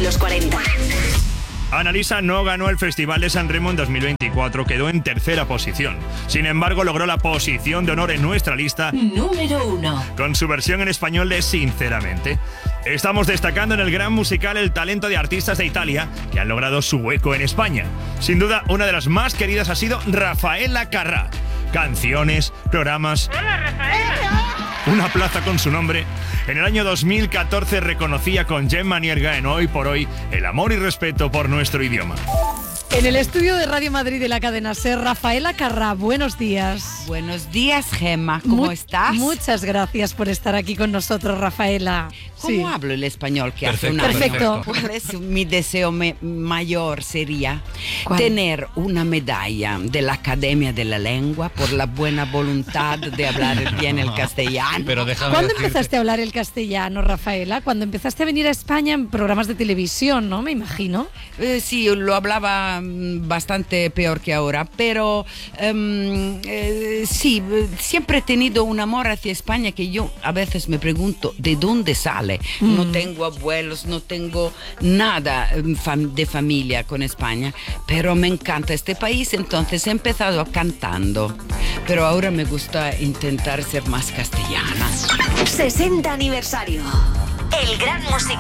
de los 40. Annalisa no ganó el Festival de San Remo en 2024, quedó en tercera posición. Sin embargo, logró la posición de honor en nuestra lista Número 1. con su versión en español de Sinceramente. Estamos destacando en el gran musical el talento de artistas de Italia que han logrado su hueco en España. Sin duda, una de las más queridas ha sido Raffaella Carrà. Canciones, programas... ¡Hola, Rafaela! Una plaza con su nombre. En el año 2014 reconocía con Gemma Nierga en Hoy por Hoy el amor y respeto por nuestro idioma. En el estudio de Radio Madrid de la cadena SER, Raffaella Carrà, buenos días. Buenos días, Gemma, ¿cómo estás? Muchas gracias por estar aquí con nosotros, Raffaella. ¿Cómo hablo el español que hace una Perfecto. ¿Cuál es mi deseo mayor? Sería ¿Cuál? tener una medalla de la Academia de la Lengua por la buena voluntad de hablar bien el castellano. Pero déjame ¿Cuándo decirte- empezaste a hablar el castellano, Raffaella? Cuando empezaste a venir a España en programas de televisión, ¿no? Me imagino. Sí, lo hablaba bastante peor que ahora, pero sí, siempre he tenido un amor hacia España que yo a veces me pregunto de dónde sale. No tengo abuelos, no tengo nada de familia con España, pero me encanta este país, entonces he empezado cantando, pero ahora me gusta intentar ser más castellana. 60 aniversario. El gran musical